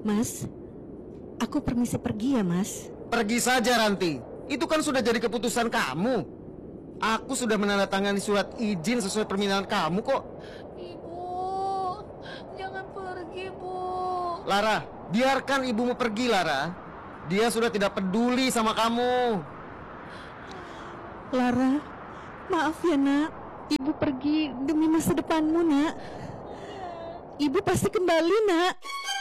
Mas, aku permisi pergi ya, Mas. Pergi saja, Ranti. Itu kan sudah jadi keputusan kamu. Aku sudah menandatangani surat izin sesuai permintaan kamu kok. Ibu, jangan pergi, Bu. Lara, biarkan ibumu pergi, Lara. Dia sudah tidak peduli sama kamu. Lara, maaf ya, Nak. Ibu pergi demi masa depanmu, Nak. Ibu pasti kembali, Nak.